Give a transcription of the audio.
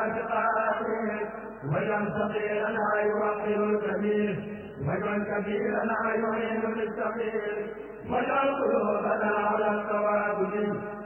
شقائه واجعل صغيرنا يوقر الكبير واجعل كبيرنا يعين للصغير واجعل قلوبنا على التوابد